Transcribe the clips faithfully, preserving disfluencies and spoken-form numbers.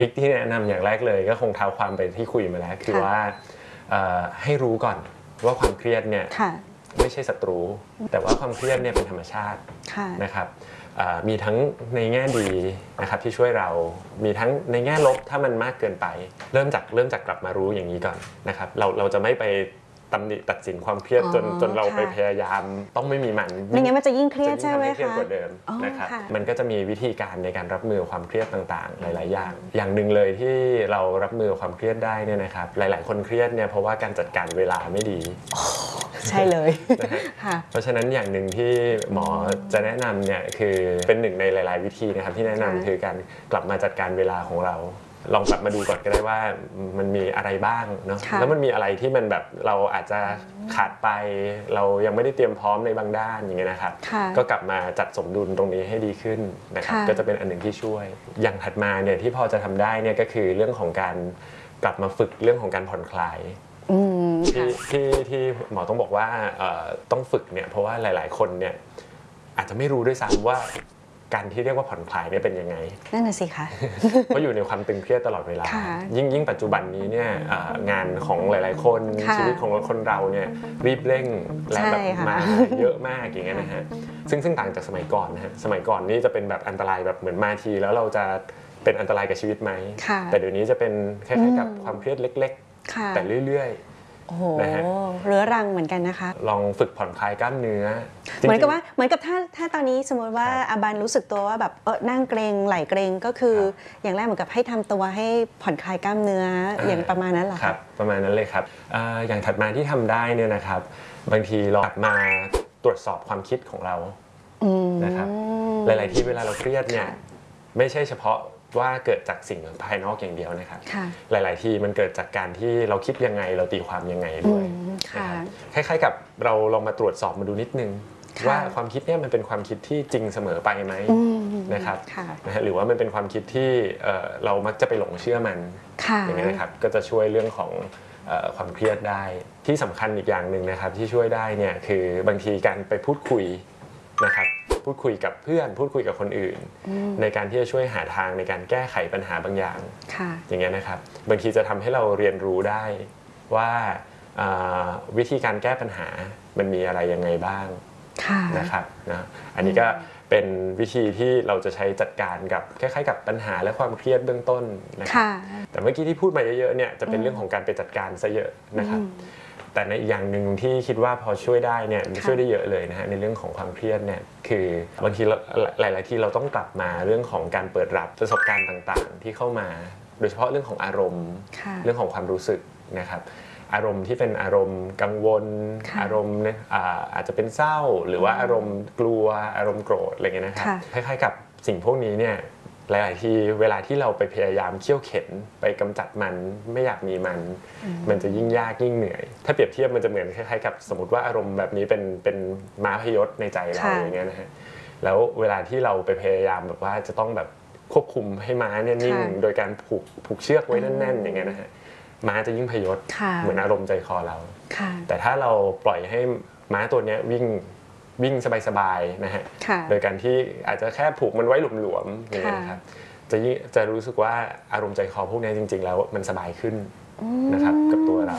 ทริคที่แนะนำอย่างแรกเลยก็คงเท้าความไปที่คุยมาแล้วคือว่าให้รู้ก่อนว่าความเครียดเนี่ยไม่ใช่ศัตรูแต่ว่าความเครียดเนี่ยเป็นธรรมชาตินะครับมีทั้งในแง่ดีนะครับที่ช่วยเรามีทั้งในแง่ลบถ้ามันมากเกินไปเริ่มจากเริ่มจากกลับมารู้อย่างนี้ก่อนนะครับเราเราจะไม่ไปตำหนิตัดสินความเครียดจนจนเราไปพยายามต้องไม่มีมันไม่งั้นมันจะยิ่งเครียดใช่ไหมคะเครียดกว่าเดิมนะครับมันก็จะมีวิธีการในการรับมือความเครียดต่างๆหลายๆอย่างอย่างหนึ่งเลยที่เรารับมือความเครียดได้เนี่ยนะครับหลายๆคนเครียดเนี่ยเพราะว่าการจัดการเวลาไม่ดีใช่เลยเพราะฉะนั้นอย่างหนึ่งที่หมอจะแนะนำเนี่ยคือเป็นหนึ่งในหลายๆวิธีนะครับที่แนะนำคือการกลับมาจัดการเวลาของเราลองกลับมาดูก่อนก็ได้ว่ามันมีอะไรบ้างเนาะแล้วมันมีอะไรที่มันแบบเราอาจจะขาดไปเรายังไม่ได้เตรียมพร้อมในบางด้านอย่างเงี้ยนะครับก็กลับมาจัดสมดุลตรงนี้ให้ดีขึ้นนะครับก็จะเป็นอันหนึ่งที่ช่วยอย่างถัดมาเนี่ยที่พอจะทำได้เนี่ยก็คือเรื่องของการกลับมาฝึกเรื่องของการผ่อนคลายที่ที่ที่หมอต้องบอกว่าต้องฝึกเนี่ยเพราะว่าหลายๆคนเนี่ยอาจจะไม่รู้ด้วยซ้ำว่าการที่เรียกว่าผ่อนคลายเนี่ยเป็นยังไงนั่นน่ะสิคะเพราะอยู่ในความตึงเครียดตลอดเวลายิ่งยิ่งปัจจุบันนี้เนี่ยงานของหลายๆคนชีวิตของคนเราเนี่ยรีบเร่งและแบบมาเยอะมากอย่างเงี้ยนะฮะซึ่งซึ่งต่างจากสมัยก่อนนะฮะสมัยก่อนนี่จะเป็นแบบอันตรายแบบเหมือนมาทีแล้วเราจะเป็นอันตรายกับชีวิตไหมแต่เดี๋ยวนี้จะเป็นคล้ายๆกับความเครียดเล็กๆแต่เรื่อยๆโอ้โหเรื้อรังเหมือนกันนะคะลองฝึกผ่อนคลายกล้ามเนื้อเหมือนกับว่าเหมือนกับถ้าถ้าตอนนี้สมมติว่าอาบันรู้สึกตัวว่าแบบเออนั่งเกรงไหลเกรงก็คืออย่างแรกเหมือนกับให้ทำตัวให้ผ่อนคลายกล้ามเนื้ออย่างประมาณนั้นเหรอครับประมาณนั้นเลยครับอย่างถัดมาที่ทำได้เนี่ยนะครับบางทีเรากลับมาตรวจสอบความคิดของเรานะครับหลายๆที่เวลาเราเครียดเนี่ยไม่ใช่เฉพาะว่าเกิดจากสิ่งภายนอกอย่างเดียวนะครับหลายๆทีมันเกิดจากการที่เราคิดยังไงเราตีความยังไงด้วยคล้ายๆกับเราลองมาตรวจสอบมาดูนิดนึงว่าความคิดเนี่ยมันเป็นความคิดที่จริงเสมอไปไหมนะครับหรือว่ามันเป็นความคิดที่เรามักจะไปหลงเชื่อมันอย่างนี้นะครับก็จะช่วยเรื่องของความเครียดได้ที่สำคัญอีกอย่างหนึ่งนะครับที่ช่วยได้เนี่ยคือบางทีการไปพูดคุยนะครับพูดคุยกับเพื่อนพูดคุยกับคนอื่นในการที่จะช่วยหาทางในการแก้ไขปัญหาบางอย่างอย่างเงี้ยนะครับบางทีจะทำให้เราเรียนรู้ได้ว่าวิธีการแก้ปัญหามันมีอะไรยังไงบ้างนะครับนะอันนี้ก็เป็นวิธีที่เราจะใช้จัดการกับคล้ายๆกับปัญหาและความเครียดเบื้องต้นนะครับแต่เมื่อกี้ที่พูดมาเยอะๆเนี่ยจะเป็นเรื่องของการไปจัดการซะเยอะนะครับแต่ในอีกอย่างหนึ่งที่คิดว่าพอช่วยได้เนี่ยช่วยได้เยอะเลยนะฮะในเรื่องของความเครียดเนี่ยคือบางทีหลายๆที่เราต้องกลับมาเรื่องของการเปิดรับประสบการณ์ต่างๆที่เข้ามาโดยเฉพาะเรื่องของอารมณ์เรื่องของความรู้สึกนะครับอารมณ์ที่เป็นอารมณ์กังวลอารมณ์อาจจะเป็นเศร้าหรือว่าอารมณ์กลัวอารมณ์โกรธอะไรเงี้ยนะครับคล้ายๆกับสิ่งพวกนี้เนี่ยหลายๆทีเวลาที่เราไปพยายามเคี่ยวเข็นไปกำจัดมันไม่อยากมีมันมันจะยิ่งยากยิ่งเหนื่อยถ้าเปรียบเทียบมันจะเหมือนคล้ายๆกับสมมติว่าอารมณ์แบบนี้เป็นเป็นม้าพยศในใจเราอย่างเงี้ยนะฮะแล้วเวลาที่เราไปพยายามแบบว่าจะต้องแบบควบคุมให้ม้าเนี่ยนิ่งโดยการผูกผูกเชือกไว้แน่นๆอย่างเงี้ยนะฮะม้าจะยิ่งพยศเหมือนอารมณ์ใจคอเราแต่ถ้าเราปล่อยให้ม้าตัวนี้วิ่งวิ่งสบายๆนะฮะโดยการที่อาจจะแค่ผูกมันไว้หลวมๆอย่างเงี้ยนะครับจะจะรู้สึกว่าอารมณ์ใจคอพวกนี้จริงๆแล้วมันสบายขึ้นนะครับกับตัวเรา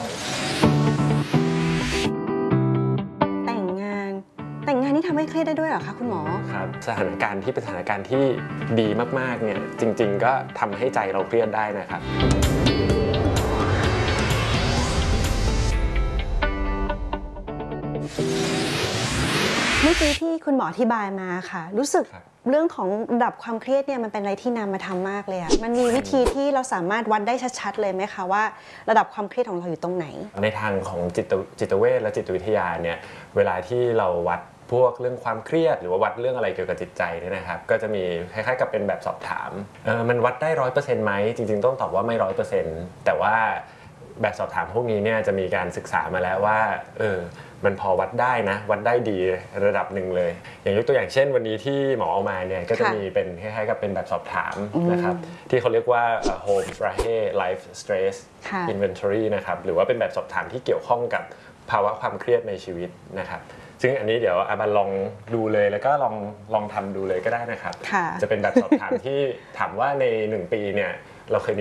แต่งงานแต่งงานนี่ทำให้เครียดได้ด้วยเหรอคะคุณหมอครับสถานการณ์ที่เป็นสถานการณ์ที่ดีมากๆเนี่ยจริงๆก็ทำให้ใจเราเครียดได้นะครับเมื่อกี้ที่คุณหมออธิบายมาค่ะรู้สึกเรื่องของระดับความเครียดเนี่ยมันเป็นอะไรที่นำมาทำมากเลยอะมันมีวิธีที่เราสามารถวัดได้ชัดๆเลยไหมคะว่าระดับความเครียดของเราอยู่ตรงไหนในทางของจิตจิตเวชและจิตวิทยาเนี่ยเวลาที่เราวัดพวกเรื่องความเครียดหรือว่าวัดเรื่องอะไรเกี่ยวกับจิตใจเนี่ยนะครับก็จะมีคล้ายๆกับเป็นแบบสอบถามเออมันวัดได้ร้อยเปอร์เซ็นต์ไหมจริงๆต้องตอบว่าไม่ร้อยเปอร์เซ็นต์แต่ว่าแบบสอบถามพวกนี้เนี่ยจะมีการศึกษามาแล้วว่าเออมันพอวัดได้นะวัดได้ดีระดับหนึ่งเลยอย่างยกตัวอย่างเช่นวันนี้ที่หมอเอามาเนี่ยก็จะมีเป็นคล้ายๆกับเป็นแบบสอบถามนะครับที่เขาเรียกว่า Holmes-Rahe Life Stress Inventory นะครับหรือว่าเป็นแบบสอบถามที่เกี่ยวข้องกับภาวะความเครียดในชีวิตนะครับซึ่งอันนี้เดี๋ยวอาบันลองดูเลยแล้วก็ลองลองทำดูเลยก็ได้นะครับจะเป็นแบบสอบถามที่ถามว่าในหนึ่งปีเนี่ยเราเคย